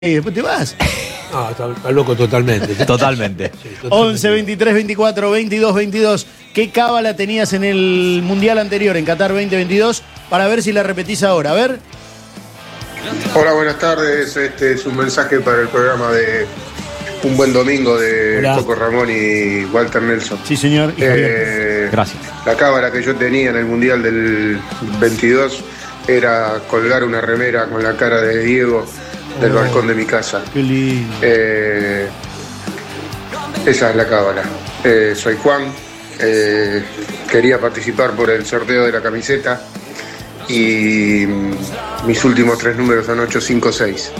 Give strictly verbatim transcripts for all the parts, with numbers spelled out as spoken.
Y después te vas. No, está, está loco totalmente. Totalmente. Sí, totalmente. once, veintitrés, veinticuatro, veintidós, veintidós. ¿Qué cábala tenías en el Mundial anterior, en Qatar veinte veintidós? Para ver si la repetís ahora. A ver. Hola, buenas tardes. Este es un mensaje para el programa de Un Buen Domingo de Hola. Coco Ramón y Walter Nelson. Sí, señor. Y Javier. Eh, Gracias. La cábala que yo tenía en el Mundial del veintidós era colgar una remera con la cara de Diego del Oh. balcón de mi casa. Qué lindo. Eh, esa es la cábala. Eh, soy Juan. Eh, quería participar por el sorteo de la camiseta y mm, mis últimos tres números son ocho cinco seis.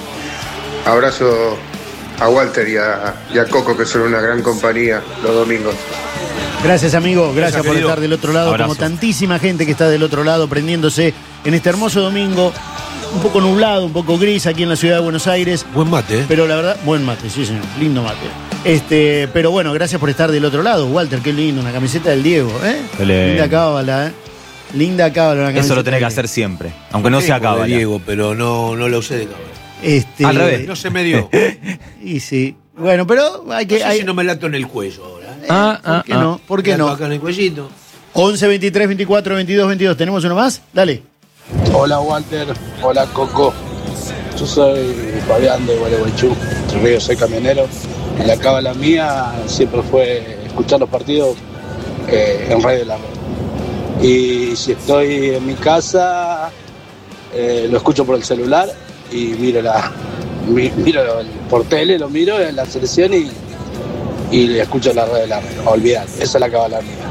Abrazo a Walter y a, y a Coco, que son una gran compañía los domingos. Gracias, amigo. Gracias, Gracias, por querido. estar del otro lado. Abrazo. Como tantísima gente que está del otro lado prendiéndose en este hermoso domingo. Un poco nublado, un poco gris aquí en la ciudad de Buenos Aires. Buen mate, ¿eh? Pero la verdad, buen mate, sí, señor. Lindo mate. Este, pero bueno, gracias por estar del otro lado, Walter. Qué lindo, una camiseta del Diego, ¿eh? Qué lindo. Linda cábala, ¿eh? Linda cábala, una camiseta. Eso lo tenés que del hacer siempre, aunque no Sí, sea como de cábala. Diego, pero no, no lo usé de cábala. Este, Al revés. No se me dio. Y sí. Bueno, pero hay No que. sé hay- si no me lato en el cuello ahora. ¿eh? Ah, ¿Por ah, qué ah. no? ¿Por qué Me lato no? acá en el cuellito. once, veintitrés, veinticuatro, veintidós, veintidós. ¿Tenemos uno más? Dale. Hola Walter, hola Coco. Yo soy Fabián de Gualeguaychú, Entre Ríos, soy camionero. Y la cábala mía siempre fue escuchar los partidos eh, en Radio La Red. Y si estoy en mi casa, eh, lo escucho por el celular y miro la mi- miro el- por tele, lo miro en la selección y, y le escucho la Radio de La Red. Olvidar, esa es la cábala mía.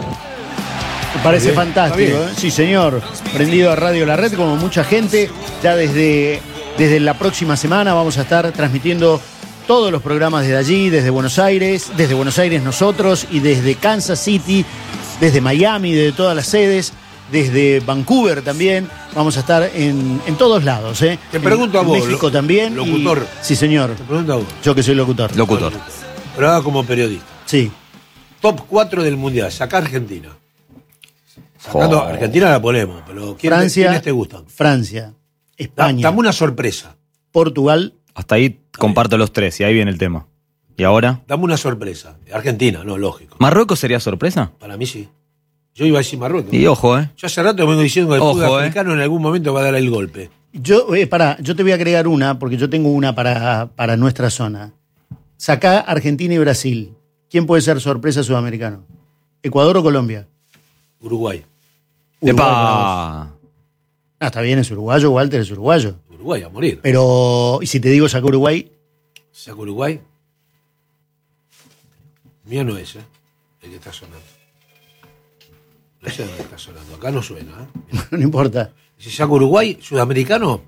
Me parece Está bien, fantástico, está bien. ¿eh? Sí, señor. Prendido a Radio La Red, como mucha gente. Ya desde, desde la próxima semana vamos a estar transmitiendo todos los programas desde allí, desde Buenos Aires, desde Buenos Aires nosotros y desde Kansas City, desde Miami, desde todas las sedes, desde Vancouver también. Vamos a estar en, en todos lados, ¿eh? Te pregunto En- a vos, en México lo- también. y- locutor. sí, señor. Te pregunto a vos. Yo que soy locutor. Locutor. Pero ahora como periodista. Sí. Top cuatro del Mundial. Saca Argentina. Sacando Oh. Argentina la ponemos, pero ¿quién, Francia. ¿quiénes te gustan? Francia. Da- España. Dame una sorpresa. Portugal. Hasta ahí comparto los tres y ahí viene el tema. ¿Y ahora? Dame una sorpresa. Argentina, no, lógico. ¿Marruecos sería sorpresa? Para mí sí. Yo iba a decir Marruecos. Y ojo, ¿eh? Yo hace rato vengo diciendo que el Ojo, fútbol eh. africano en algún momento va a dar el golpe. Yo, eh, pará, yo te voy a agregar una, porque yo tengo una para, para nuestra zona. Sacá Argentina y Brasil. ¿Quién puede ser sorpresa sudamericano? ¿Ecuador o Colombia? Uruguay. Uruguay para vos. ¡Epa! Ah, está bien, es uruguayo, Walter es uruguayo. Uruguay a morir. Pero, ¿y si te digo saca Uruguay? Saca Uruguay. Mío no es, ¿eh? El que está sonando. No sé dónde está sonando. Acá no suena, ¿eh? No importa. Si saca Uruguay, sudamericano.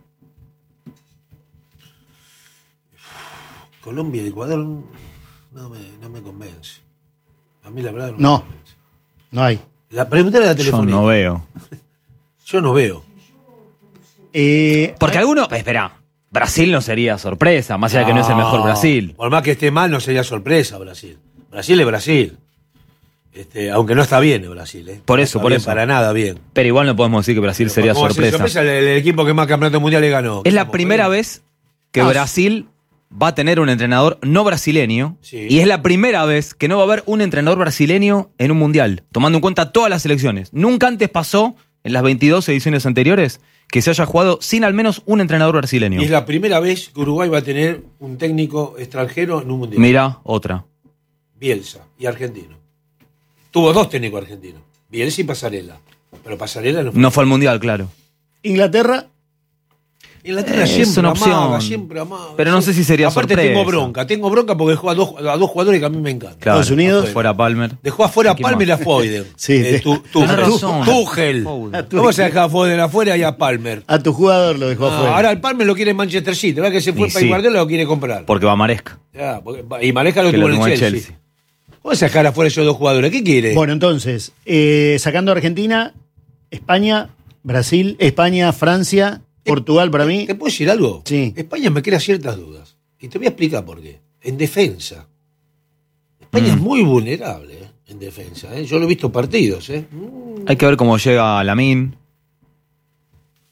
Colombia y Ecuador no me, no me convence. A mí la verdad no, No. me convence. No hay. La pregunta de la Yo telefonía. no veo. Yo no veo. Eh, Porque alguno. Espera. Brasil no sería sorpresa, más allá de que no es el mejor Brasil. Por más que esté mal, no sería sorpresa Brasil. Brasil es Brasil. Este, aunque no está bien el Brasil, ¿eh? Por No eso, está por bien eso. Para nada bien. Pero igual no podemos decir que Brasil sería ¿Cómo va a ser sorpresa. El, el equipo que más campeonatos mundiales ganó. Es la Estamos primera jodidos. vez que Ah, Brasil va a tener un entrenador no brasileño. Sí. Y es la primera vez que no va a haber un entrenador brasileño en un mundial, tomando en cuenta todas las selecciones. Nunca antes pasó, en las veintidós ediciones anteriores, que se haya jugado sin al menos un entrenador brasileño. Y es la primera vez que Uruguay va a tener un técnico extranjero en un mundial. Mira, otra. Bielsa y argentino. Tuvo dos técnicos argentinos. Bielsa y Pasarela. Pero Pasarela no fue. No fue al mundial, claro. Inglaterra. Inglaterra Eh, siempre es una amaba, opción. siempre amaba. Pero no sé si sería Aparte sorpresa. tengo bronca. Tengo bronca porque dejó a dos, a dos jugadores que a mí me encantan. Claro. Estados Unidos. Fuera Palmer. Dejó afuera a ¿Quién Palmer y a más? Foden. Sí, Eh, sí. tu- Tenés Tuchel. razón. Tuchel. Foden. ¿Cómo se deja a Foden afuera y a Palmer? A tu jugador lo dejó Ah, afuera. ahora el Palmer lo quiere en Manchester City. ¿Verdad que se fue Y para sí. Guardiola lo quiere comprar? Porque va Maresca. Ya, porque- y Maneja lo Que tuvo lo en tuvo el en Chelsea. Chelsea. ¿Cómo sacar afuera esos dos jugadores? ¿Qué quiere? Bueno, entonces, eh, sacando a Argentina, España, Brasil, España, Francia, Portugal para mí. ¿Te puedo decir algo? Sí. España me crea ciertas dudas. Y te voy a explicar por qué. En defensa. España Mm. es muy vulnerable ¿eh? en defensa. ¿eh? Yo lo he visto partidos. ¿eh? Mm. Hay que ver cómo llega Lamine.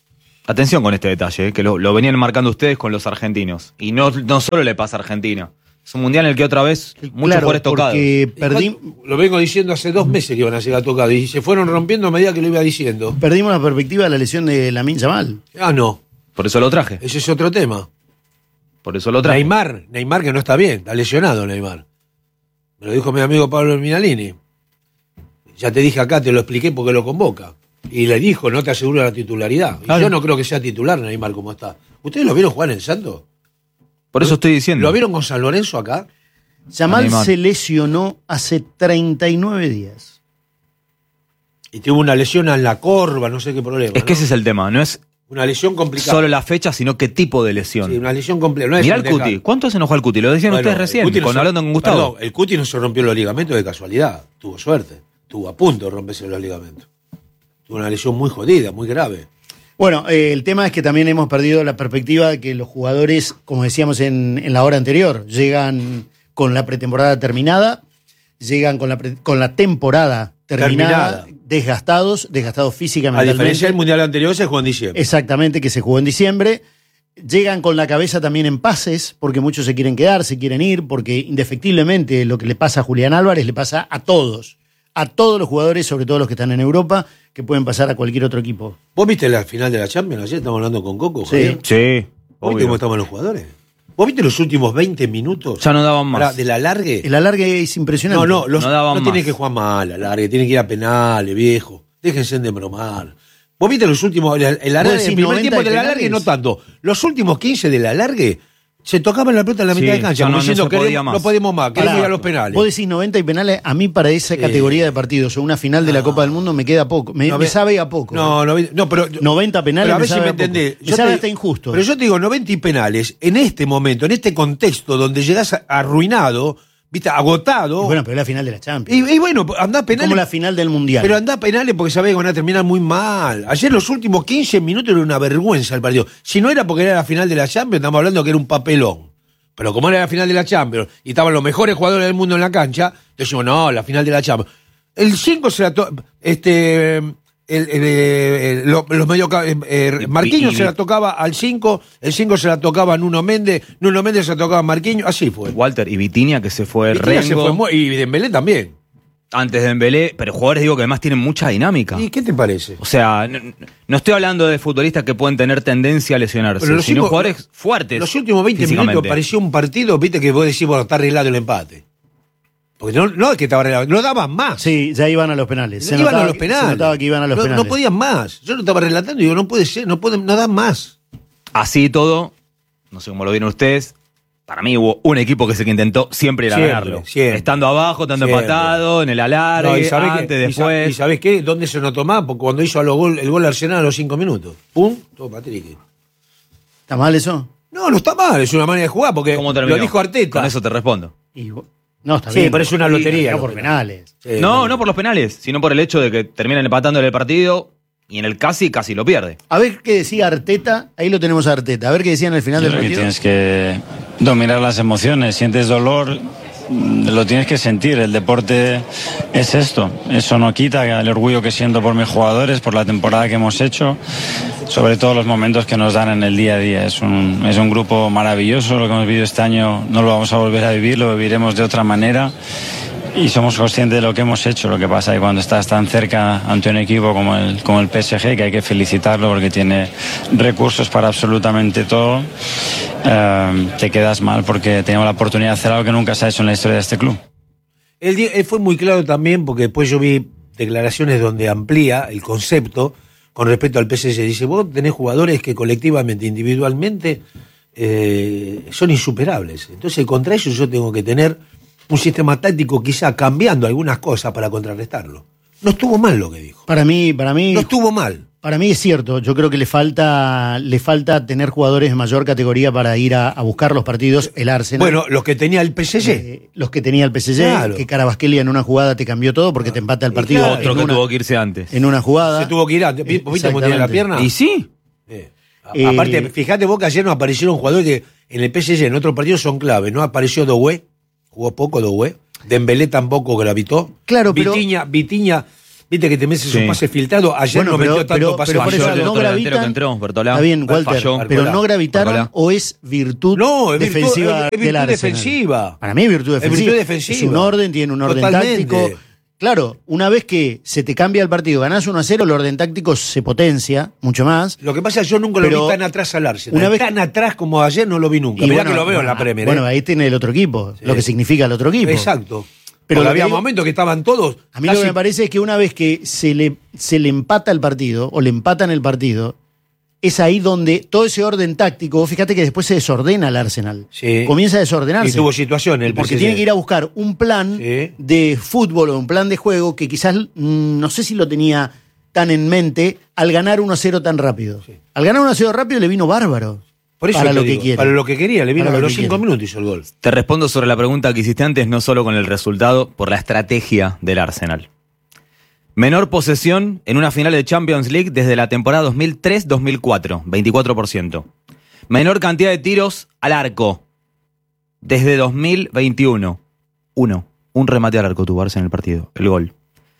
Atención con este detalle, eh, que lo, lo venían marcando ustedes con los argentinos. Y no, no solo le pasa a Argentina. Es un mundial en el que otra vez muchos Claro, jugadores tocados. porque perdí- Lo vengo diciendo hace dos meses que iban a llegar tocados y se fueron rompiendo a medida que lo iba diciendo. Perdimos la perspectiva de la lesión de Lamine Yamal. Ah, no. Por eso lo traje. Ese es otro tema. Por eso lo traje. Neymar, Neymar que no está bien, está lesionado Neymar. Me lo dijo mi amigo Pablo Minalini. Ya te dije acá, te lo expliqué porque lo convoca. Y le dijo, no te aseguro la titularidad. Y Claro. yo no creo que sea titular Neymar como está. ¿Ustedes lo vieron jugar en Santos? Por eso estoy diciendo. ¿Lo vieron con San Lorenzo acá? Yamal Neymar. se lesionó hace treinta y nueve días. Y tuvo una lesión en la corva, no sé qué problema. Es que ¿no? ese es el tema. No es Una lesión complicada. solo la fecha, sino qué tipo de lesión. Sí, una lesión complicada. No es Mirá el pendeja. Cuti. ¿Cuánto hace no juega el Cuti? Lo decían Bueno, ustedes el recién, Cuti no con, se- hablando con Gustavo. Perdón, el Cuti no se rompió los ligamentos de casualidad. Tuvo suerte. Estuvo a punto de romperse los ligamentos. Tuvo una lesión muy jodida, muy grave. Bueno, eh, el tema es que también hemos perdido la perspectiva de que los jugadores, como decíamos en, en la hora anterior, llegan con la pretemporada terminada, llegan con la, pre- con la temporada terminada, Terminada. desgastados, desgastados A físicamente. diferencia del Mundial anterior, se jugó en diciembre. Exactamente, que se jugó en diciembre. Llegan con la cabeza también en pases, porque muchos se quieren quedar, se quieren ir, porque indefectiblemente lo que le pasa a Julián Álvarez le pasa a todos. A todos los jugadores, sobre todo los que están en Europa, que pueden pasar a cualquier otro equipo. ¿Vos viste la final de la Champions ayer? Estamos hablando con Coco, Sí. Javier. Sí, ¿Vos viste obvio. cómo estaban los jugadores? ¿Vos viste los últimos veinte minutos? Ya no daban más. Pará, del alargue. El alargue es impresionante. No, no, los, No no, daban tienen más. que jugar mal, alargue, tienen que ir a penales, viejo. Déjense de bromar. Vos viste los últimos, el, el alargue, decís el primer noventa tiempo de del alargue penales? no tanto. Los últimos quince del alargue se tocaban la pelota en la Sí, mitad de cancha, ya como no- no diciendo se podía queremos- más. no podemos más, queremos Pará, ir a los penales. Vos decís noventa y penales, a mí para esa Sí. categoría de partidos o una final de la Copa del Mundo me queda poco. Me, No, me ve- sabe a poco. No, no, no, pero. noventa penales pero a me ver si sabe me a poco. entendés. Me Yo sabe te- hasta injusto. Pero yo te digo, noventa y penales, en este momento, en este contexto donde llegás a- arruinado, viste, agotado. Y bueno, pero es la final de la Champions. y, y bueno, andá a penales. Como la final del Mundial. Pero andá a penales porque sabés que van a terminar muy mal. Ayer los últimos quince minutos era una vergüenza el partido. Si no era porque era la final de la Champions, estamos hablando que era un papelón. Pero como era la final de la Champions y estaban los mejores jugadores del mundo en la cancha, entonces decimos, no, la final de la Champions. El cinco se la to este el, el, el- lo- los medio eh, Marquinhos y- y- se la tocaba al cinco, el cinco se la tocaba a Nuno Méndez, Nuno Méndez se la tocaba a Marquinhos, así fue. Walter y Vitinha, que se fue Vitinha se Rengo, fue mu- y Dembélé también. antes de Dembélé, pero jugadores digo que además tienen mucha dinámica. ¿Y qué te parece? O sea, no, no estoy hablando de futbolistas que pueden tener tendencia a lesionarse, Pero los sino últimos- jugadores fuertes. Los últimos veinte físicamente. minutos pareció un partido, viste, que vos decís, bueno, está arreglado el empate. Porque no, no es que estaba arreglado, no daban más. Sí, ya iban a los penales. Se iban notaba a los que- penales. Se notaba que iban a los no, penales. no podían más. Yo lo estaba relatando y digo, no puede ser, no pueden, no dan más. Así y todo, no sé cómo lo vieron ustedes, para mí hubo un equipo que es el que intentó siempre ir a Siempre, ganarlo. siempre. Estando abajo, estando Siempre. empatado, en el No, alargue, y sabés antes, que- y sa- después. ¿Y sabés qué? ¿Dónde se notó más? Porque cuando hizo a los gol, el gol Arsenal a los cinco minutos. Pum, todo Patrick. ¿Está mal eso? No, no está mal, es una manera de jugar, porque ¿Cómo terminó? lo dijo Arteta. Con eso te respondo. Y, no, está Sí, bien. pero es una Sí, lotería, no los por penales. Eh, no, no por los penales, sino por el hecho de que terminan empatándole el partido y en el casi, casi lo pierde. A ver qué decía Arteta. Ahí lo tenemos a Arteta. A ver qué decía en el final Yo del creo que partido. tienes que dominar las emociones. Sientes dolor, mm, lo tienes que sentir. El deporte es esto. Eso no quita el orgullo que siento por mis jugadores, por la temporada que hemos hecho, sobre todo los momentos que nos dan en el día a día. Es un, es un grupo maravilloso. Lo que hemos vivido este año no lo vamos a volver a vivir, lo viviremos de otra manera. Y somos conscientes de lo que hemos hecho. Lo que pasa es que cuando estás tan cerca ante un equipo como el, como el P S G, que hay que felicitarlo porque tiene recursos para absolutamente todo, eh, te quedas mal porque teníamos la oportunidad de hacer algo que nunca se ha hecho en la historia de este club. Él, di- él fue muy claro también, porque después yo vi declaraciones donde amplía el concepto con respecto al P S G. Dice, vos tenés jugadores que colectivamente, individualmente, eh, son insuperables. Entonces, contra ellos yo tengo que tener un sistema táctico quizá cambiando algunas cosas para contrarrestarlo. No estuvo mal lo que dijo. Para mí, para mí, No estuvo mal. para mí es cierto. Yo creo que le falta, le falta tener jugadores de mayor categoría para ir a, a buscar los partidos. El Arsenal. Bueno, los que tenía el P S G. eh, los que tenía el P S G, Claro. que Carabasquelia en una jugada te cambió todo porque te empata el Y partido claro, Otro en, que una, tuvo que irse antes. en una jugada. Se tuvo que ir antes. ¿Viste cómo tiene la Exactamente. pierna? Y sí, Eh, a- Eh, Aparte, fíjate vos que ayer no aparecieron jugadores que en el P S G, en otros partidos son clave. No apareció Doué, jugó poco Doué. Dembélé tampoco gravitó. Claro, pero- Vitinha, Vitinha Viste que te metes Sí. un pase filtrado. Ayer Bueno, no pero- metió tanto pero- pase pero por eso Falló el no otro delantero gravitan- que entró, Bertolá. Está bien, Walter, Falló. pero Barcolá. no gravitaron Barcolá. o es virtud No, es virtud- defensiva es virtud del Arsenal. defensiva. Para mí es virtud Es defensiva. virtud defensiva. Es un orden, tiene un orden Totalmente. táctico. Claro, una vez que se te cambia el partido, ganás uno a cero, el orden táctico se potencia mucho más. Lo que pasa es que yo nunca Pero lo vi tan atrás al Arsenal. una vez- Tan atrás como ayer no lo vi nunca. Y Mirá bueno, que lo veo en la Premier. Bueno, ¿eh? ahí tiene el otro equipo, Sí. lo que significa el otro equipo. Exacto. Pero Pero lo había que digo- momentos que estaban todos. A mí lo casi- que me parece es que una vez que se le, se le empata el partido, o le empatan el partido, es ahí donde todo ese orden táctico, vos fíjate que después se desordena el Arsenal. Sí. Comienza a desordenarse. Y tuvo situaciones el Porque P S G. tiene que ir a buscar un plan Sí. de fútbol o un plan de juego que quizás mm, no sé si lo tenía tan en mente al ganar uno a cero tan rápido. Sí. Al ganar uno a cero rápido le vino bárbaro. Por eso para te lo digo, que quiere. Para lo que quería. Le vino Para a lo los que cinco quiere. minutos hizo el gol. Te respondo sobre la pregunta que hiciste antes, no solo con el resultado, por la estrategia del Arsenal. Menor posesión en una final de Champions League desde la temporada dos mil tres dos mil cuatro, veinticuatro por ciento. Menor cantidad de tiros al arco desde dos mil veintiuno. Uno. Un remate al arco tuvo Arsenal en el partido, el gol.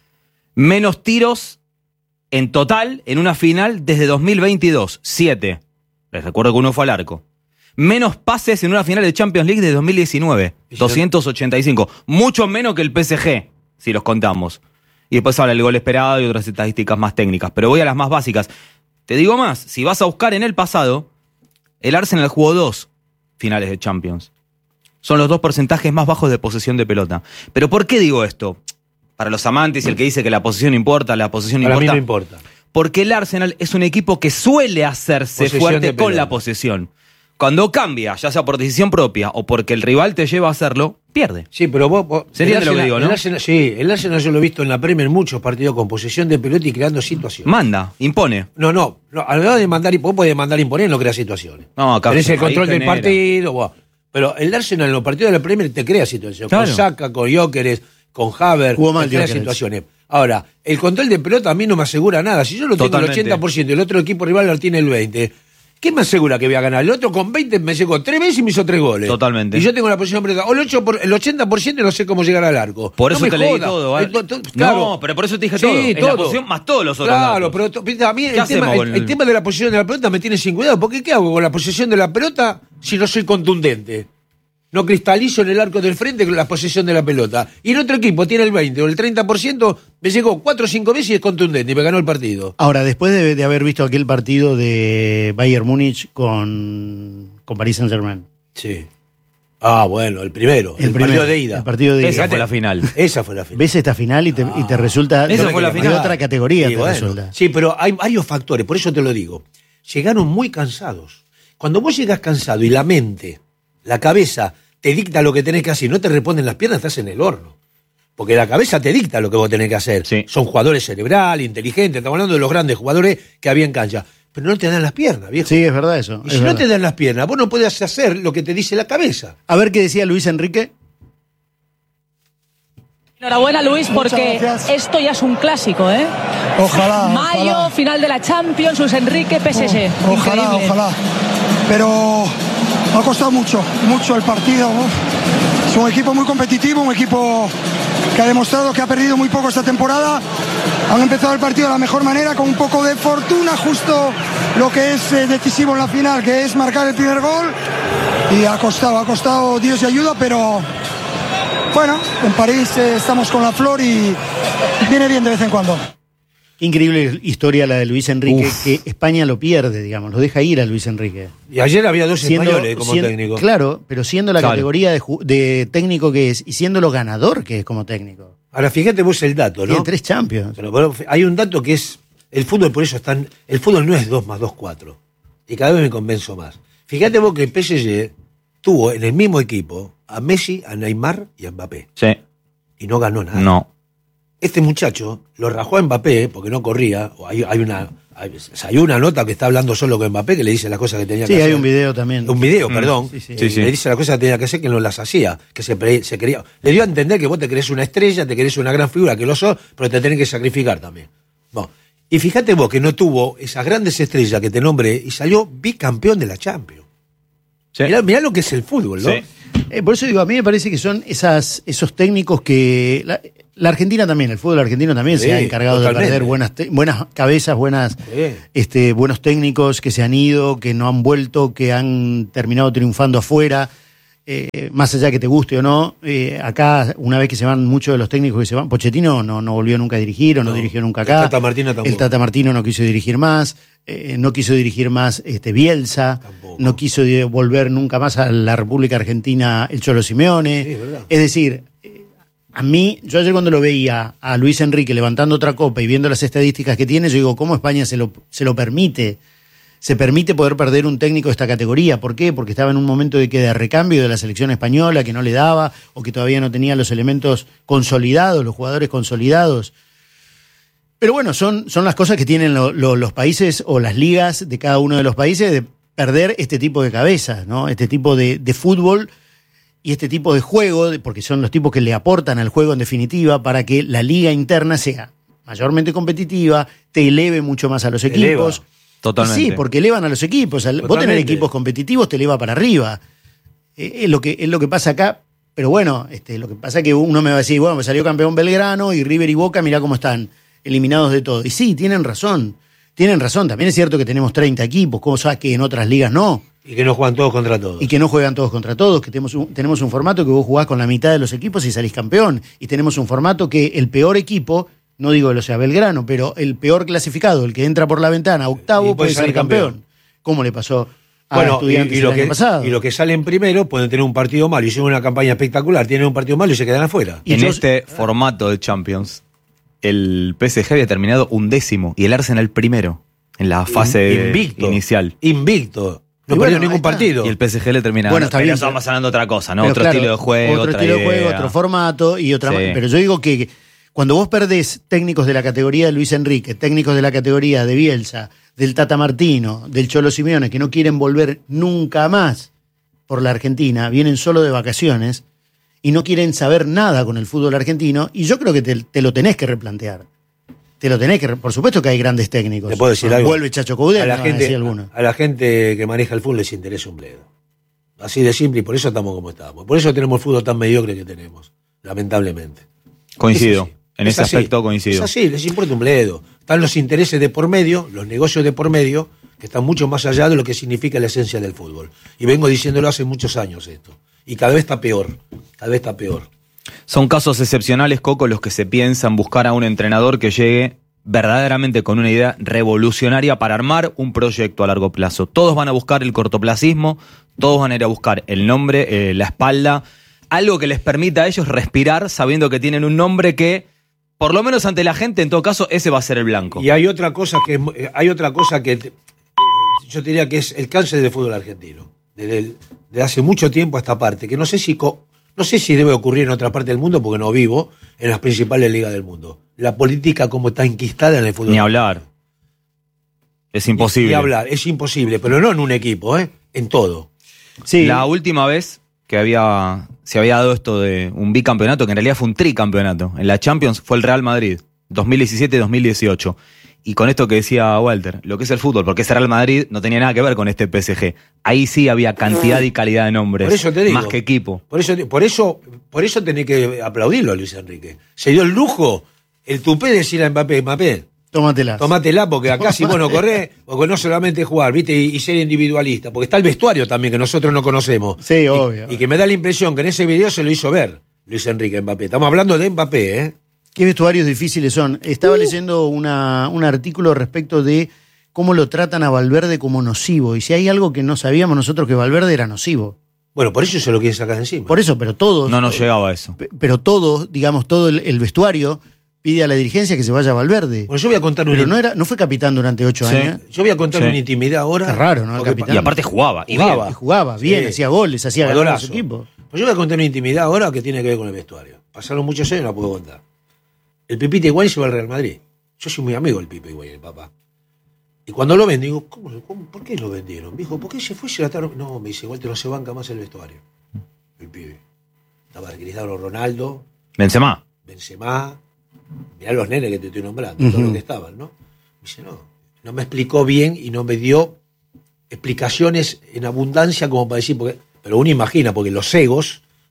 Menos tiros en total en una final desde dos mil veintidós. Siete. Les recuerdo que uno fue al arco. Menos pases en una final de Champions League de dos mil diecinueve. doscientos ochenta y cinco. Mucho menos que el P S G, si los contamos. Y después habla del gol esperado y otras estadísticas más técnicas. Pero voy a las más básicas. Te digo más, si vas a buscar en el pasado, el Arsenal jugó dos finales de Champions. Son los dos porcentajes más bajos de posesión de pelota. ¿Pero por qué digo esto? Para los amantes y el que dice que la posesión importa, la posesión Para mí importa. no importa. Porque el Arsenal es un equipo que suele hacerse Posesión fuerte de con pelota. la posesión. Cuando cambia, ya sea por decisión propia o porque el rival te lleva a hacerlo, pierde. Sí, pero vos... vos Se el entiende lo que Arsenal- digo, ¿no? el Arsenal- sí, el Arsenal yo lo he visto en la Premier en muchos partidos con posesión de pelota y creando situaciones. Manda, impone. No, no, no, a la hora de mandar, vos podés mandar imponer, no crea situaciones. No, acá Tenés el ahí control del genera. partido, buah. Pero el Arsenal en los partidos de la Premier te crea situaciones. Claro. Con Saka, con Gyökeres, con Havertz, Jugó mal te crea Gyökeres. situaciones. Ahora, el control de pelota a mí no me asegura nada. Si yo lo tengo Totalmente. el ochenta por ciento y el otro equipo rival lo tiene el veinte por ciento, ¿qué me asegura que voy a ganar? El otro con veinte me llegó tres veces y me hizo tres goles. Totalmente. Y yo tengo la posición de pelota. O el, ocho por, el ochenta por ciento y no sé cómo llegar al arco. Por No eso me te leí jodas. todo, ¿vale? Eh, to- to- claro. No, pero por eso te dije Sí, todo. En la todo. posición más todos los otros Claro, datos. pero to- viste, a mí ¿Qué el tema, hacemos el, con el el- tema de la posición de la pelota me tiene sin cuidado. Porque ¿qué hago con la posesión de la pelota si no soy contundente? No cristalizo en el arco del frente con la posesión de la pelota. Y el otro equipo tiene el veinte o el treinta por ciento, me llegó cuatro o cinco veces y es contundente y me ganó el partido. Ahora, después de, de haber visto aquel partido de Bayern Múnich con, con Paris Saint-Germain. Sí. Ah, bueno, el primero. El, primero, partido de ida. El partido de Esa ida. fue la final. Esa fue la final. Ves esta final y te, y te resulta Esa de, fue la de final. otra categoría. Sí, te bueno. resulta. Sí, pero hay varios factores, por eso te lo digo. Llegaron muy cansados. Cuando vos llegas cansado y la mente, la cabeza, te dicta lo que tenés que hacer y no te responden las piernas, estás en el horno. Porque la cabeza te dicta lo que vos tenés que hacer. Sí. Son jugadores cerebrales, inteligentes, estamos hablando de los grandes jugadores que había en cancha. Pero no te dan las piernas, viejo. Sí, es verdad eso. y es si no verdad. te dan las piernas, vos no podés hacer lo que te dice la cabeza. A ver qué decía Luis Enrique. Enhorabuena, Luis, porque gracias. esto ya es un clásico, ¿eh? Ojalá. Mayo, ojalá. final de la Champions, Luis Enrique, P S G. Oh, ojalá, Increíble. ojalá. Pero ha costado mucho, mucho el partido. Uf. Es un equipo muy competitivo, un equipo que ha demostrado que ha perdido muy poco esta temporada. Han empezado el partido de la mejor manera, con un poco de fortuna, justo lo que es eh, decisivo en la final, que es marcar el primer gol. Y ha costado, ha costado Dios y ayuda, pero bueno, en París eh, estamos con la flor y viene bien de vez en cuando. Increíble historia la de Luis Enrique, Uf. que España lo pierde, digamos, lo deja ir a Luis Enrique. Y ayer había dos Siendo- españoles como siendo- técnico. Claro, pero siendo la Claro. categoría de, ju- de técnico que es y siendo lo ganador que es como técnico. Ahora fíjate vos el dato, Tiene ¿no? tres Champions. Pero, pero hay un dato que es, el fútbol por eso es tan, el fútbol no es dos más dos, cuatro. Y cada vez me convenzo más. Fíjate vos que el P S G tuvo en el mismo equipo a Messi, a Neymar y a Mbappé. Sí. Y no ganó nada. No. Este muchacho lo rajó a Mbappé porque no corría. O hay, hay una hay, hay una nota que está hablando solo con Mbappé que le dice las cosas que tenía Sí, que hacer. hay un video también. Un video, Mm, perdón. sí, sí. Eh, Sí, sí. Le dice las cosas que tenía que hacer que no las hacía. Que se, pre- se quería. Le dio a entender que vos te querés una estrella, te querés una gran figura, que lo sos, pero te tenés que sacrificar también. Bueno, y fíjate vos que no tuvo esas grandes estrellas que te nombré y salió bicampeón de la Champions. Sí. Mirá, mirá lo que es el fútbol, ¿no? Sí. Eh, por eso digo, a mí me parece que son esas, esos técnicos que la, La Argentina también, el fútbol argentino también Sí, se ha encargado totalmente. de perder buenas, te- buenas cabezas, buenas, Sí. este, buenos técnicos que se han ido, que no han vuelto, que han terminado triunfando afuera. Eh, más allá que te guste o no, eh, acá una vez que se van muchos de los técnicos que se van, Pochettino no, no volvió nunca a dirigir o no, No, dirigió nunca el acá. Tata Martino tampoco. El Tata Martino no quiso dirigir más, eh, no quiso dirigir más este, Bielsa, Tampoco. no quiso eh, volver nunca más a la República Argentina el Cholo Simeone. Sí, es verdad. Es decir, eh, a mí, yo ayer cuando lo veía a Luis Enrique levantando otra copa y viendo las estadísticas que tiene, yo digo, ¿cómo España se lo, se lo permite? Se permite poder perder un técnico de esta categoría. ¿Por qué? Porque estaba en un momento de que de recambio de la selección española, que no le daba, o que todavía no tenía los elementos consolidados, los jugadores consolidados. Pero bueno, son, son las cosas que tienen lo- lo- los países o las ligas de cada uno de los países de perder este tipo de cabezas, ¿no? Este tipo de, de fútbol y este tipo de juego, de- porque son los tipos que le aportan al juego en definitiva para que la liga interna sea mayormente competitiva, te eleve mucho más a los Eleva. equipos. Totalmente. Sí, porque elevan a los equipos. Al- Vos tener Totalmente. equipos competitivos te eleva para arriba. Eh, es, lo que, es lo que pasa acá. Pero bueno, este, lo que pasa es que uno me va a decir, bueno, me salió campeón Belgrano y River y Boca, mirá cómo están, eliminados de todo. Y sí, tienen razón. Tienen razón. También es cierto que tenemos treinta equipos, cosas que en otras ligas no. Y que no juegan todos contra todos. Y que no juegan todos contra todos, que tenemos un, tenemos un formato que vos jugás con la mitad de los equipos y salís campeón. Y tenemos un formato que el peor equipo, no digo que lo sea Belgrano, pero el peor clasificado, el que entra por la ventana, octavo, Y puede puede salir salir campeón. campeón. ¿Cómo le pasó a Bueno, y, Estudiantes y lo el año que, pasado? y lo que salen primero pueden tener un partido malo. Hicieron una campaña espectacular, tienen un partido malo y se quedan afuera. Y en yo- este formato de Champions, el P S G había terminado undécimo y el Arsenal primero en la fase Invicto. inicial. Invicto. No Y perdió bueno, ahí ningún está. partido. Y el P S G le termina Bueno, ganando. está Pero bien, estamos hablando de otra cosa, ¿no? Pero Otro claro, estilo de juego, otro otra estilo de juego, idea. otro formato y otra. Sí. Pero yo digo que cuando vos perdés técnicos de la categoría de Luis Enrique, técnicos de la categoría de Bielsa, del Tata Martino, del Cholo Simeone, que no quieren volver nunca más por la Argentina, vienen solo de vacaciones y no quieren saber nada con el fútbol argentino, y yo creo que te, te lo tenés que replantear. Te lo tenés que. re- Por supuesto que hay grandes técnicos. Te puedo decir algo. Vuelve Chacho Coudet, a la no, gente, decía alguno. a la gente que maneja el fútbol les interesa un bledo. Así de simple, y por eso estamos como estamos. Por eso tenemos el fútbol tan mediocre que tenemos, lamentablemente. Coincido. Es así. En Es ese así. aspecto coincido. Es así, les importa un bledo. Están los intereses de por medio, los negocios de por medio, que están mucho más allá de lo que significa la esencia del fútbol. Y vengo diciéndolo hace muchos años esto. Y cada vez está peor, cada vez está peor. Son casos excepcionales, Coco, los que se piensan buscar a un entrenador que llegue verdaderamente con una idea revolucionaria para armar un proyecto a largo plazo. Todos van a buscar el cortoplacismo, todos van a ir a buscar el nombre, eh, la espalda, algo que les permita a ellos respirar sabiendo que tienen un nombre que, por lo menos ante la gente, en todo caso, ese va a ser el blanco. Y hay otra cosa que es mu- eh, hay otra cosa que eh, yo te diría que es el cáncer del fútbol argentino. Desde, el- desde hace mucho tiempo a esta parte, que no sé si co- no sé si debe ocurrir en otra parte del mundo porque no vivo en las principales ligas del mundo. La política como está enquistada en el fútbol. Ni hablar. Es imposible. Ni hablar, es imposible, pero no en un equipo, ¿eh? En todo. Sí. La última vez que había se había dado esto de un bicampeonato, que en realidad fue un tricampeonato, en la Champions fue el Real Madrid, dos mil diecisiete y dos mil dieciocho. Y con esto que decía Walter, lo que es el fútbol, porque ese Real Madrid no tenía nada que ver con este P S G. Ahí sí había cantidad y calidad de nombres, Por eso te digo. más que equipo. Por eso, por eso, por eso tenés que aplaudirlo a Luis Enrique. Se dio el lujo, el tupé de decir a Mbappé, Mbappé, Tómatela. tomátela, porque acá si vos no corrés, porque no solamente jugar, viste, y, y ser individualista, porque está el vestuario también que nosotros no conocemos. Sí, Y- obvio. Y, que me da la impresión que en ese video se lo hizo ver Luis Enrique a Mbappé. Estamos hablando de Mbappé, ¿eh? Qué vestuarios difíciles son. Estaba Uh. leyendo una, un artículo respecto de cómo lo tratan a Valverde como nocivo. Y si hay algo que no sabíamos nosotros, que Valverde era nocivo. Bueno, por eso se lo quieren sacar de encima. Por eso, pero todos. No nos llegaba a eso. pe- Pero todos, digamos, todo el, el vestuario pide a la dirigencia que se vaya a Valverde. Bueno, yo voy a contar un Pero no, era, no fue capitán durante ocho Sí. años. Yo voy a contar Sí. una intimidad ahora. Qué raro, ¿no? El Porque- capitán. Y aparte jugaba. Y Jugaba. bien. Y jugaba bien, Sí. hacía goles, hacía ganar a su Jugadorazo. equipo. Pues yo voy a contar una intimidad ahora que tiene que ver con el vestuario. Pasaron muchos años y no la puedo contar. El Pipita Higuaín se va al Real Madrid. Yo soy muy amigo del Pipe Higuaín, el papá. Y cuando lo ven, digo, ¿cómo, cómo, ¿por qué lo vendieron? Me dijo, ¿por qué se fue y se la ataron? No, me dice, igual te no se banca más el vestuario. El pibe. Estaba Cristiano Ronaldo, Benzema. Benzema, mirá los nenes que te estoy nombrando, Ujú. todos los que estaban, ¿no? Me dice, no, no me explicó bien y no me dio explicaciones en abundancia como para decir, porque, pero uno imagina, porque los egos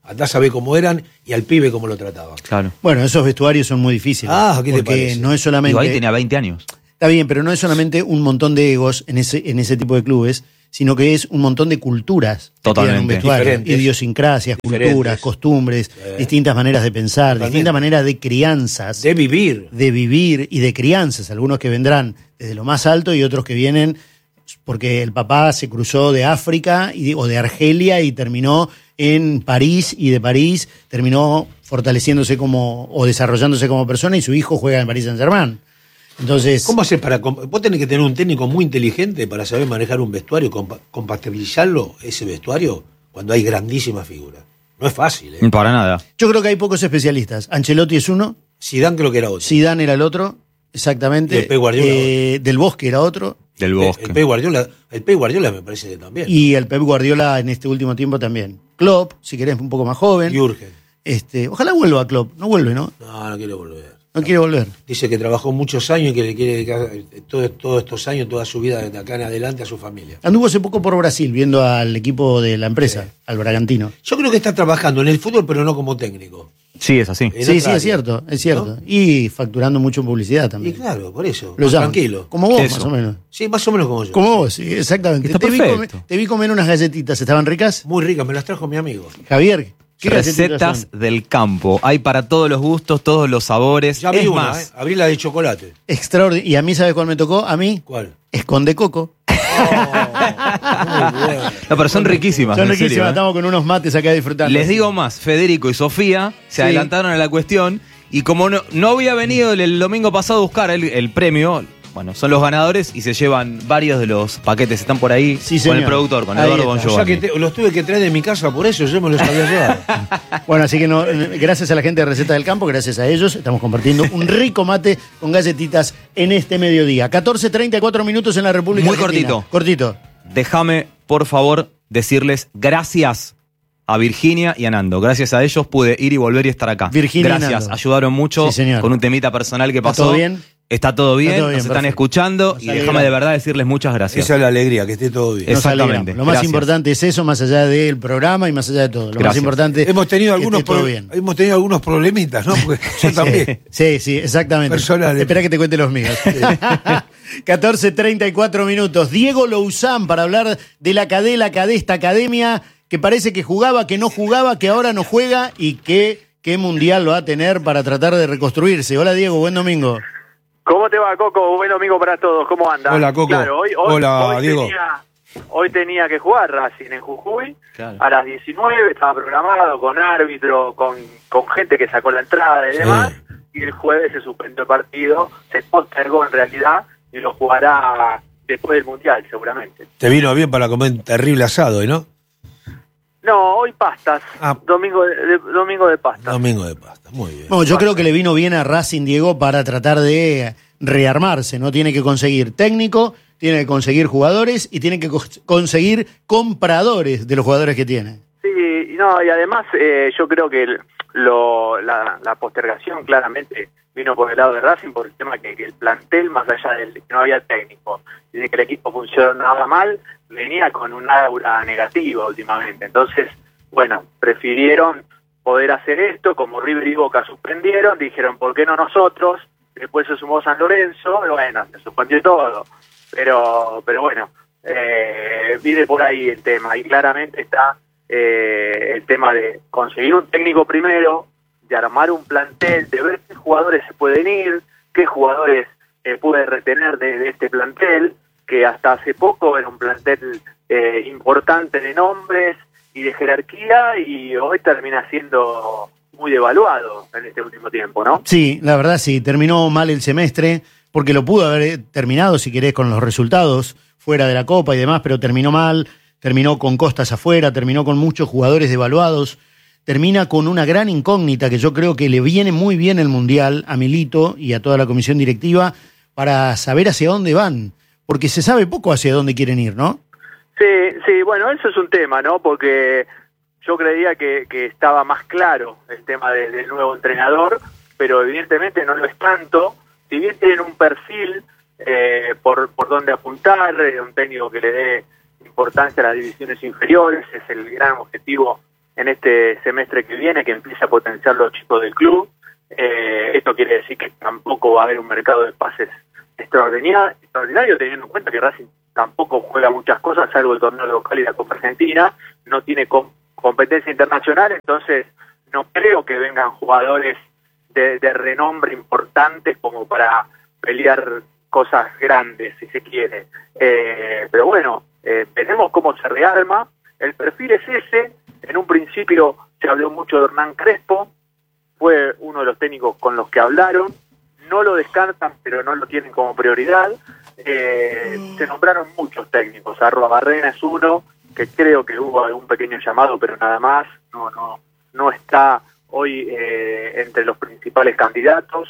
Andás a ver cómo eran y al pibe cómo lo trataban. Claro. Bueno, esos vestuarios son muy difíciles. Ah, ¿qué te porque parece? no es solamente... Digo, ahí tenía veinte años. Está bien, pero no es solamente un montón de egos en ese, en ese tipo de clubes, sino que es un montón de culturas. que Totalmente. tienen un vestuario, Diferentes. idiosincrasias, Diferentes. culturas, costumbres, Eh. distintas maneras de pensar, Totalmente. distintas maneras de crianzas, De vivir. de vivir y de crianzas. Algunos que vendrán desde lo más alto y otros que vienen porque el papá se cruzó de África y, o de Argelia y terminó en París, y de París terminó fortaleciéndose como o desarrollándose como persona, y su hijo juega en Paris Saint-Germain. Entonces, ¿Cómo haces para.? comp- Vos tenés que tener un técnico muy inteligente para saber manejar un vestuario, compa- compatibilizarlo, ese vestuario, cuando hay grandísimas figuras. No es fácil, ¿eh? Para nada. yo creo que hay pocos especialistas. Ancelotti es uno, Zidane creo que era otro. Zidane era el otro, exactamente. Y el Pep Guardiola Eh, Del Bosque era otro. Del El- Bosque. El Pep Guardiola, el Pep Guardiola me parece que también. Y el Pep Guardiola en este último tiempo también. Klopp, si querés, un poco más joven. Jürgen. Este, ojalá vuelva Klopp. No vuelve, ¿no? No, no quiere volver. No quiere volver. Dice que trabajó muchos años y que le quiere dedicar eh, todo- todos estos años, toda su vida de acá en adelante a su familia. Anduvo hace poco por Brasil viendo al equipo de la empresa, al Bragantino. Yo creo que está trabajando en el fútbol, pero no como técnico. Sí, es así. En Sí, otra sí, es área, cierto, es cierto. ¿no? Y facturando mucho en publicidad Y también. claro, por eso. Lo más llaman. tranquilo. Como vos, Eso. más o menos. Sí, más o menos como yo. Como vos, sí, exactamente. Está te, vi perfecto. comer, te vi comer unas galletitas, ¿estaban ricas? Muy rica, me las trajo mi amigo. Javier, ¿qué galletitas Recetas son? del campo. Hay para todos los gustos, todos los sabores. Ya abrí es una, más, ¿eh? Abrí la de chocolate. Extraordinario. ¿Y a mí sabes cuál me tocó? A mí, ¿Cuál? Esconde Coco. Oh, muy bien. no, pero son riquísimas. Son en serio, riquísimas, ¿eh? estamos con unos mates acá disfrutando. Les digo más, Federico y Sofía se Sí. adelantaron a la cuestión, y como no, no había venido el, el domingo pasado a buscar el, el premio, bueno, son los ganadores y se llevan varios de los paquetes. Están por ahí Sí, con señor. el productor, con Ahí Eduardo está. O sea Bongiovanni. que te- los tuve que traer de mi casa por eso, yo me los había llevado. Bueno, así que no, gracias a la gente de Recetas del Campo, gracias a ellos, estamos compartiendo un rico mate con galletitas en este mediodía. catorce treinta y cuatro minutos en la República Muy Argentina. cortito. Cortito. Déjame, por favor, decirles gracias a Virginia y a Nando. Gracias a ellos pude ir y volver y estar acá. Virginia y Gracias, Nando. ayudaron mucho Sí, señor. con un temita personal que ¿Está pasó. todo bien? Está todo bien, todo bien, nos están perfecto. escuchando Nos y déjame alegramos. de verdad decirles muchas gracias. Esa es la alegría, que esté todo bien. Es- Nos Exactamente. alegramos. Lo más Gracias. importante es eso, más allá del programa y más allá de todo. Lo más Gracias. importante Hemos tenido es que algunos esté todo pro- bien. hemos tenido algunos problemitas, ¿no? Porque yo también. Sí, sí, exactamente. Personales. Espera que te cuente los míos. catorce treinta y cuatro minutos. Diego Louzán para hablar de la cadela, cadesta academia, que parece que jugaba, que no jugaba, que ahora no juega y que qué mundial va a tener para tratar de reconstruirse. Hola Diego, buen domingo. ¿Cómo te va, Coco? Buen domingo para todos. ¿Cómo andas? Hola, Coco. Claro, hoy, hoy- Hola, hoy Diego. Tenía, hoy tenía que jugar Racing en Jujuy Claro. a las diecinueve. Estaba programado con árbitro, con, con gente que sacó la entrada y demás. Y el jueves se suspendió el partido. Se postergó en realidad y lo jugará después del Mundial, seguramente. Te vino bien para comer un terrible asado, ¿eh, ¿no? No, hoy pastas. Ah. Domingo de, de- domingo de pastas. Domingo de pasta, muy bien. Bueno, yo creo que le vino bien a Racing, Diego, para tratar de rearmarse, ¿no? Tiene que conseguir técnico, tiene que conseguir jugadores y tiene que co- conseguir compradores de los jugadores que tiene. Sí, y no, y además eh, yo creo que el- lo, la, la postergación claramente vino por el lado de Racing por el tema que, que el plantel, más allá de que no había técnico y de que el equipo funcionaba mal, venía con un aura negativa últimamente. Entonces, bueno, prefirieron poder hacer esto, como River y Boca suspendieron, dijeron, ¿por qué no nosotros? Después se sumó San Lorenzo, y bueno, se suspendió todo. Pero, pero bueno, eh, viene por ahí el tema, y claramente está eh, el tema de conseguir un técnico primero, de armar un plantel, de ver qué jugadores se pueden ir, qué jugadores eh, puede retener de, de este plantel, que hasta hace poco era un plantel eh, importante de nombres y de jerarquía, y hoy termina siendo muy devaluado en este último tiempo, ¿no? Sí, la verdad sí, terminó mal el semestre, porque lo pudo haber terminado, si querés, con los resultados fuera de la Copa y demás, pero terminó mal, terminó con costas afuera, terminó con muchos jugadores devaluados, termina con una gran incógnita que yo creo que le viene muy bien el Mundial a Milito y a toda la comisión directiva para saber hacia dónde van, porque se sabe poco hacia dónde quieren ir, ¿no? Sí, sí, bueno, eso es un tema, ¿no? Porque yo creía que, que estaba más claro el tema de- del nuevo entrenador, pero evidentemente no lo es tanto. Si bien tienen un perfil eh, por, por donde apuntar, eh, un técnico que le dé importancia a las divisiones inferiores, es el gran objetivo en este semestre que viene, que empiece a potenciar los chicos del club. Eh, esto quiere decir que tampoco va a haber un mercado de pases extraordinario, extraordinario teniendo en cuenta que Racing tampoco juega muchas cosas, salvo el torneo local y la Copa Argentina, no tiene com- competencia internacional, entonces no creo que vengan jugadores de, de renombre importantes como para pelear cosas grandes, si se quiere. Eh, pero bueno, eh, veremos cómo se rearma. El perfil es ese. En un principio se habló mucho de Hernán Crespo, fue uno de los técnicos con los que hablaron, no lo descartan, pero no lo tienen como prioridad. Eh, se nombraron muchos técnicos, Arruabarrena es uno, que creo que hubo algún pequeño llamado, pero nada más, no no no está hoy eh, entre los principales candidatos.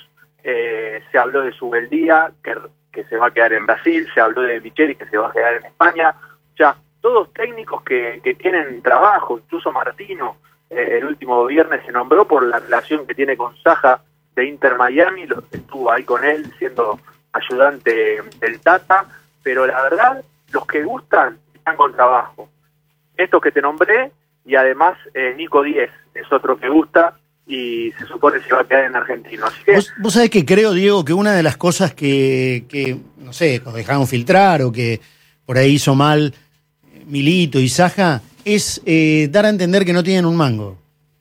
Eh, se habló de Subeldía, que, que se va a quedar en Brasil, se habló de Micheli, que se va a quedar en España. O sea, todos técnicos que, que tienen trabajo, incluso Martino, eh, el último viernes se nombró por la relación que tiene con Saja de Inter Miami, lo, estuvo ahí con él siendo ayudante del Tata, pero la verdad, los que gustan están con trabajo. Estos que te nombré, y además eh, Nico Díez es otro que gusta, y se supone que se va a quedar en Argentino. Así que... ¿Vos, vos sabés que creo, Diego, que una de las cosas que, que no sé, nos dejaron filtrar o que por ahí hizo mal Milito y Saja, es eh, dar a entender que no tienen un mango.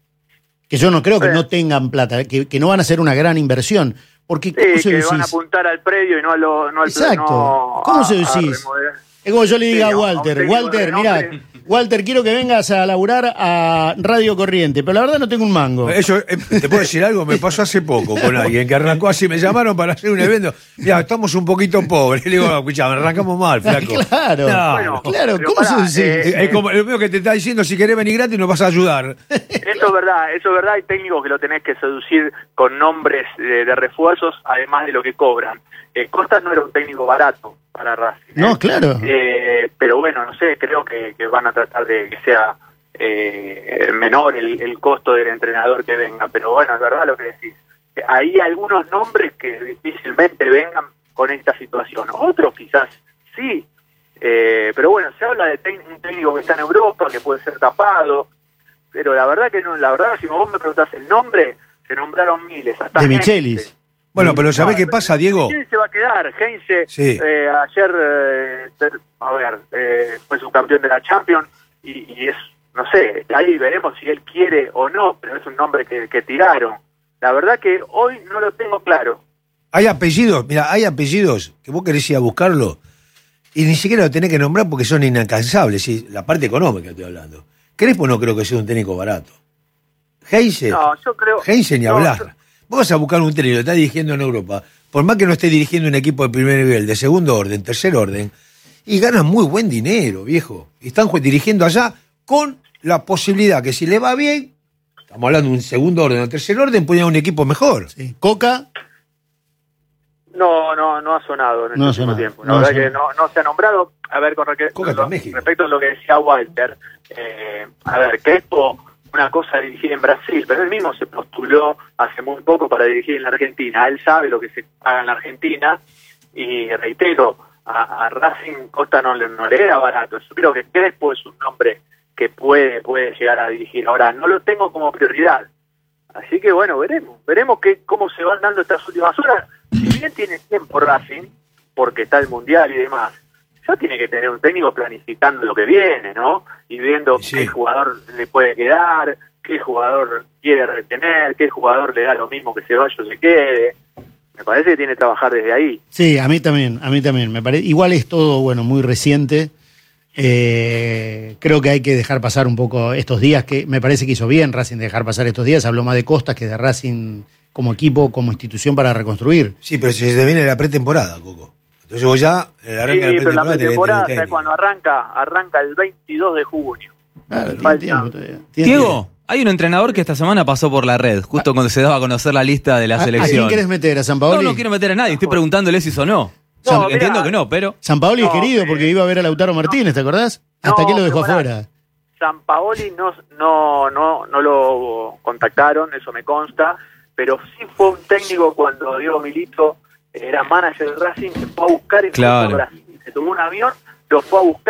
Que yo no creo que sí. no tengan plata, que, que no van a hacer una gran inversión. Porque, ¿cómo sí, se que decís? van a apuntar al predio y no, a lo, no al Exacto. No ¿Cómo a, se decís? Es como yo le diga sí, a Walter, a Walter, mira, Walter, quiero que vengas a laburar a Radio Corriente, pero la verdad no tengo un mango. Eso, eh, ¿te puedo decir algo? Me pasó hace poco con alguien que arrancó así, me llamaron para hacer un evento. Mira, estamos un poquito pobres. Y le digo, escuchame, arrancamos mal, flaco. Claro, no, bueno, claro, ¿cómo pará, se dice? Eh, es como lo mismo que te está diciendo, si querés venir gratis nos vas a ayudar. Eso es verdad, eso es verdad. Hay técnicos que lo tenés que seducir con nombres de, de refuerzos, además de lo que cobran. Eh, Costas no era un técnico barato para Racing. No, ¿eh? claro. Eh, pero bueno, no sé, creo que, que van a tratar de que sea eh, menor el, el costo del entrenador que venga. Pero bueno, es verdad lo que decís. Hay algunos nombres que difícilmente vengan con esta situación. Otros quizás sí. Eh, pero bueno, se habla de tec- un técnico que está en Europa, que puede ser tapado. Pero la verdad que no, la verdad, si vos me preguntás el nombre, se nombraron miles. Hasta de gente. Michelis. Bueno, pero ¿sabés qué pasa, Diego? ¿Quién se va a quedar? Heinze, Sí. eh, ayer, eh, ter- a ver, eh, fue subcampeón de la Champions y, y es, no sé, ahí veremos si él quiere o no, pero es un nombre que, que tiraron. La verdad que hoy no lo tengo claro. Hay apellidos, mira, hay apellidos que vos querés ir a buscarlo y ni siquiera lo tenés que nombrar porque son inalcanzables, ¿sí? La parte económica estoy hablando. Crespo no creo que sea un técnico barato. Heinze, No, yo creo... Heinze ni no, hablar. yo- Vos vas a buscar un técnico que está dirigiendo en Europa, por más que no esté dirigiendo un equipo de primer nivel, de segundo orden, tercer orden, y ganan muy buen dinero, viejo. Y están ju- dirigiendo allá con la posibilidad que si le va bien, estamos hablando de un segundo orden o tercer orden, puede ir a un equipo mejor. Sí. Coca, No, no, no ha sonado en el No ha último sonado, tiempo. La no ha verdad que sonado. no, no se ha nombrado. A ver, con re- Coca está en México. respecto a lo que decía Walter, eh, a ver, Crespo, una cosa es dirigir en Brasil, pero él mismo se postuló hace muy poco para dirigir en la Argentina. Él sabe lo que se paga en la Argentina y reitero, a, a Racing Costa no, le- no le era barato. Yo creo que Crespo es un nombre que puede, puede llegar a dirigir. Ahora, no lo tengo como prioridad. Así que bueno, veremos. Veremos que, cómo se van dando estas últimas horas. Si bien tiene tiempo Racing, porque está el Mundial y demás, ya tiene que tener un técnico planificando lo que viene, ¿no? Y viendo Sí. qué jugador le puede quedar, qué jugador quiere retener, qué jugador le da lo mismo que se vaya o se quede. Me parece que tiene que trabajar desde ahí. sí, a mí también, a mí también. Me parece, igual es todo, bueno, muy reciente. Eh, creo que hay que dejar pasar un poco estos días, que me parece que hizo bien Racing dejar pasar estos días. Habló más de Costas que de Racing como equipo, como institución para reconstruir. Sí, pero si se viene la pretemporada, Coco. Entonces vos ya, en el arranque Sí, de pero la la pretemporada, tenés que pretemporada, tener ¿sabes cuando arranca? Arranca el veintidós de junio. Claro, tiene Falta. tiempo todavía. Tiene Diego, tiempo. hay un entrenador que esta semana pasó por la red, justo cuando se daba a conocer la lista de la ¿A, ¿A selección. quién querés meter? ¿A San Paoli? No, no quiero meter a nadie, estoy preguntándole si sonó. No, Yo mirá. entiendo que no, pero... San Paoli es No, querido eh, porque iba a ver a Lautaro Martínez, ¿te acordás? Hasta No, que lo dejó pero pará. afuera. San Paoli no, no, no, no lo contactaron, eso me consta, pero sí fue un técnico cuando Diego Milito era manager de Racing, se fue a buscar en Claro. Brasil, se tomó un avión, lo fue a buscar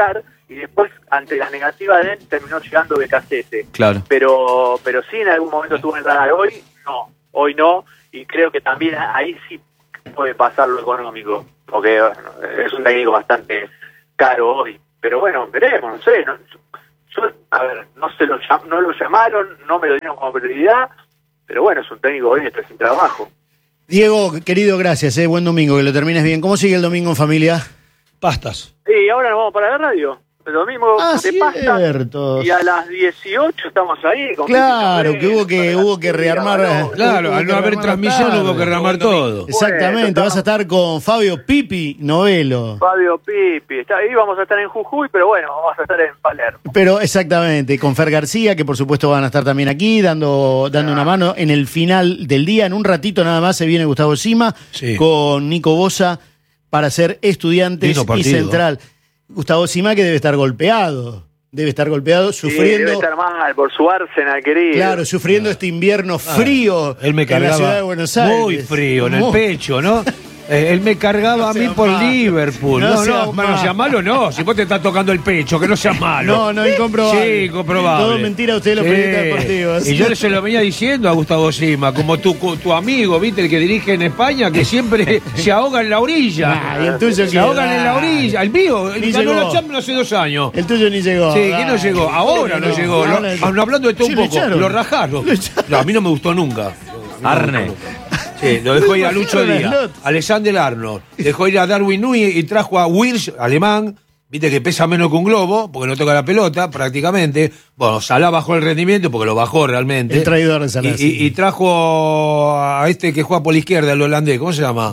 y después, ante la negativa de él, terminó llegando Becasese. Claro. Pero, pero sí, en algún momento estuvo en el radar. Hoy no, hoy no, y creo que también ahí sí puede pasar lo económico, porque es un técnico bastante caro hoy. Pero bueno, veremos, no sé. No, yo, a ver, no, se lo, no lo llamaron, no me lo dieron como prioridad, pero bueno, es un técnico hoy que está sin trabajo. Diego, querido, gracias, eh, buen domingo, que lo termines bien. ¿Cómo sigue el domingo en familia? Pastas. Sí, ahora nos vamos para la radio. El domingo Ah, de pasta. cierto. Y a las dieciocho estamos ahí. Con Claro, Pipi que hubo que, Café, hubo que rearmar. Claro, Claro, hubo al que no haber rearmar transmisión tarde. hubo que rearmar todo. Exactamente, Bueno, vas a estar con Fabio Pipi Novelo. Fabio Pipi. Está ahí, vamos a estar en Jujuy, pero bueno, vamos a estar en Palermo. Pero exactamente, con Fer García, que por supuesto van a estar también aquí, dando, dando una mano en el final del día. En un ratito nada más se viene Gustavo Sima Sí. con Nico Bosa para ser Estudiantes Lindo y partido. Central. Gustavo Sima que debe estar golpeado, debe estar golpeado, Sí, sufriendo. debe estar mal por su Arsenal, querido. Claro, sufriendo este invierno frío Él me en la cargaba ciudad de Buenos Aires. muy frío en el Muy- pecho, ¿no? Eh, él me cargaba No a mí seas por malo. Liverpool. No No, no, seas no, malo. sea malo no. Si vos te estás tocando el pecho, que no seas malo. No, no, incomprobable. Sí, incomprobable. Todo mentira, ustedes los periodistas deportivos. Y yo se lo venía diciendo a Gustavo Sima, como tu, tu amigo, ¿viste? El que dirige en España, que siempre se ahoga en la orilla. Ah, ¿y el tuyo se qué? ahogan en la orilla. El mío, Ni el ganó llegó. la Champions hace dos años. El tuyo ni llegó. Sí, ¿quién no Dale. llegó? Ahora no, No, llegó. no, Lo- no. aun hablando de todo Sí, un lo poco, echaron. lo rajaron. Lo echaron. No, a mí no me gustó nunca. Arne. Sí, lo dejó ir a Lucho Bajaron a Díaz, Slot. Alexander Arnold, dejó ir a Darwin Núñez y trajo a Wirtz, alemán, viste que pesa menos que un globo, porque no toca la pelota prácticamente. Bueno, Salah bajó el rendimiento porque lo bajó realmente. El traidor de Salah, Y, sí. y- y trajo a este que juega por la izquierda, el holandés, ¿cómo se llama?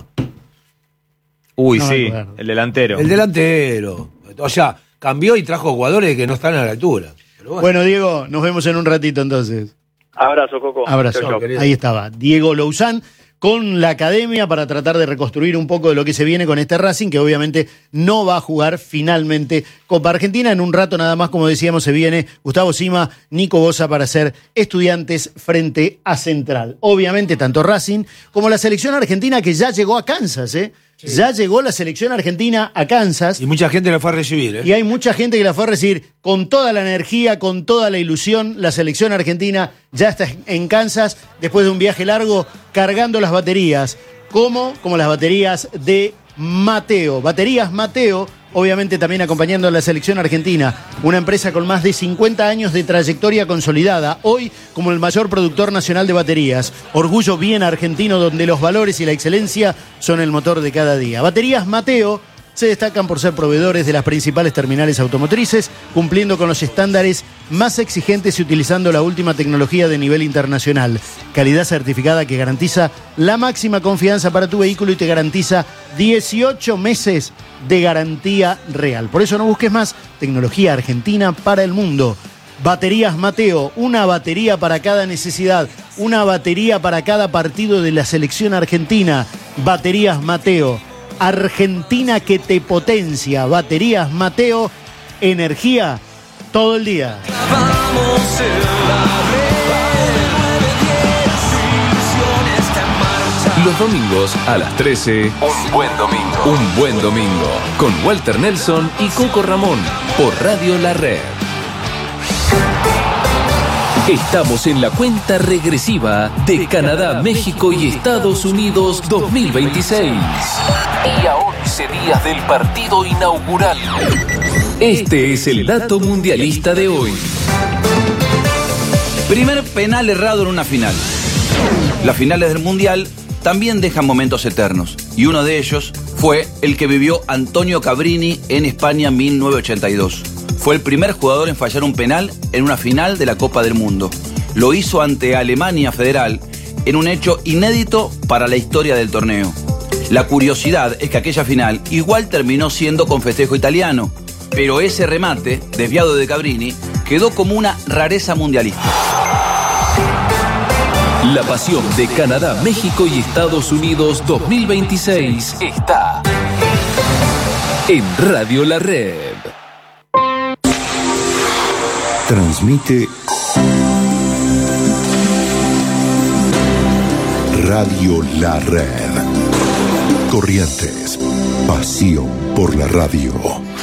Uy, No me sí, acuerdo. el delantero. El delantero. O sea, cambió y trajo jugadores que no están a la altura. Pero bueno. Bueno, Diego, nos vemos en un ratito entonces. Abrazo, Coco. Abrazo. Chau, chau. querido. Ahí estaba, Diego Louzán con la academia para tratar de reconstruir un poco de lo que se viene con este Racing, que obviamente no va a jugar finalmente Copa Argentina. En un rato nada más, como decíamos, se viene Gustavo Sima, Nico Bosa para ser Estudiantes frente a Central. Obviamente tanto Racing como la selección argentina que ya llegó a Kansas, ¿eh? Ya llegó la selección argentina a Kansas. Y mucha gente lo fue a recibir, ¿eh? Y hay mucha gente que la fue a recibir con toda la energía, con toda la ilusión. La selección argentina ya está en Kansas después de un viaje largo cargando las baterías. ¿Cómo? Como las baterías de Mateo. Baterías Mateo, obviamente también acompañando a la selección argentina. Una empresa con más de cincuenta años de trayectoria consolidada. Hoy como el mayor productor nacional de baterías. Orgullo bien argentino donde los valores y la excelencia son el motor de cada día. Baterías Mateo se destacan por ser proveedores de las principales terminales automotrices, cumpliendo con los estándares más exigentes y utilizando la última tecnología de nivel internacional. Calidad certificada que garantiza la máxima confianza para tu vehículo y te garantiza dieciocho meses de garantía real. Por eso no busques más tecnología argentina para el mundo. Baterías Mateo, una batería para cada necesidad, una batería para cada partido de la selección argentina. Baterías Mateo. Argentina que te potencia. Baterías Mateo, energía todo el día. Los domingos a las trece, un buen domingo. Un buen domingo. Con Walter Nelson y Coco Ramón. Por Radio La Red. Estamos en la cuenta regresiva de Canadá, México y Estados Unidos dos mil veintiséis. Y a once días del partido inaugural. Este es el dato mundialista de hoy. Primer penal errado en una final. Las finales del Mundial también dejan momentos eternos. Y uno de ellos fue el que vivió Antonio Cabrini en España en mil novecientos ochenta y dos. Fue el primer jugador en fallar un penal en una final de la Copa del Mundo. Lo hizo ante Alemania Federal en un hecho inédito para la historia del torneo. La curiosidad es que aquella final igual terminó siendo con festejo italiano, pero ese remate, desviado de Cabrini, quedó como una rareza mundialista. La pasión de Canadá, México y Estados Unidos dos mil veintiséis está en Radio La Red. Transmite Radio La Red. Corrientes, pasión por la radio.